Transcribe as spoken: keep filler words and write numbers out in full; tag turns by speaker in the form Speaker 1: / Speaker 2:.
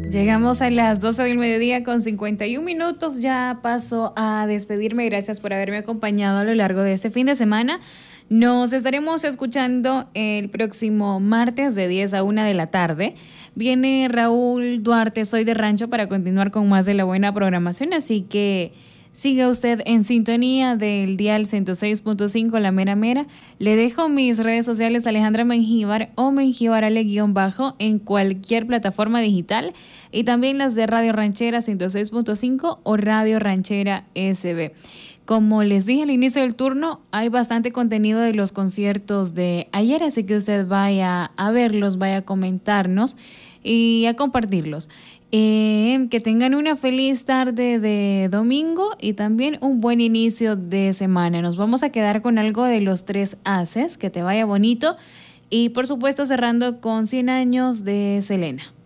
Speaker 1: Llegamos a las doce del mediodía con cincuenta y un minutos. Ya paso a despedirme. Gracias por haberme acompañado a lo largo de este fin de semana. Nos estaremos escuchando el próximo martes de diez a una de la tarde. Viene Raúl Duarte, Soy de Rancho, para continuar con más de la buena programación. Así que siga usted en sintonía del dial ciento seis punto cinco La Mera Mera. Le dejo mis redes sociales, Alejandra Mengíbar o Mengíbarale guión bajo, en cualquier plataforma digital, y también las de Radio Ranchera ciento seis punto cinco o Radio Ranchera S B. Como les dije al inicio del turno, hay bastante contenido de los conciertos de ayer, así que usted vaya a verlos, vaya a comentarnos y a compartirlos. Eh, que tengan una feliz tarde de domingo y también un buen inicio de semana. Nos vamos a quedar con algo de Los Tres Haces, que te vaya bonito, y por supuesto cerrando con cien años de Selena.